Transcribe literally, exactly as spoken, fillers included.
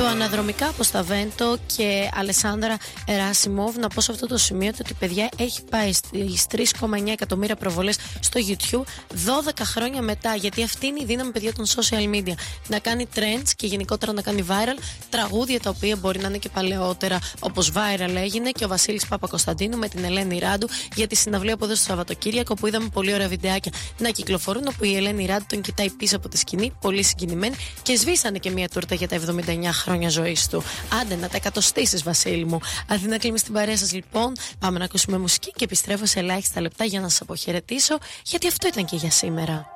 Το αναδρομικά από Σταβέντο και Αλεσάνδρα Εράσιμοβ. Να πω σε αυτό το σημείο ότι παιδιά έχει πάει στις τρία κόμμα εννιά εκατομμύρια προβολές στο YouTube δώδεκα χρόνια μετά. Γιατί αυτή είναι η δύναμη, παιδιά, των social media. Να κάνει trends και γενικότερα να κάνει viral τραγούδια τα οποία μπορεί να είναι και παλαιότερα, όπως viral έγινε και ο Βασίλης Παπακοσταντίνου με την Ελένη Ράντου για τη συναυλία που έδωσε το Σαββατοκύριακο, που είδαμε πολύ ωραία βιντεάκια να κυκλοφορούν, όπου η Ελένη Ράντου τον κοιτάει πίσω από τη σκηνή, πολύ συγκινημένη, και σβήσανε και μια τούρτα για τα εβδομήντα εννιά χρόνια ζωής του. Άντε να τα εκατοστήσεις, Βασίλη μου. Αθήνα κλείνουμε στην παρέα σας, λοιπόν. Πάμε να ακούσουμε μουσική και επιστρέφω σε ελάχιστα λεπτά για να σας αποχαιρετήσω, γιατί αυτό ήταν και για σήμερα.